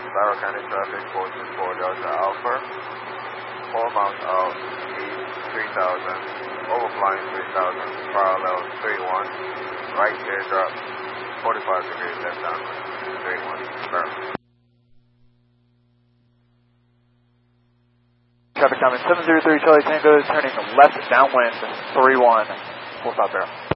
Barrow County traffic, 424 Delta Alpha. 4 miles out, east 3000, overflying 3000, parallel 31, right teardrop, 45 degrees left downwind, 31, Barrow. Traffic coming 703 Charlie Tango, turning left downwind, 31, 45 Barrow.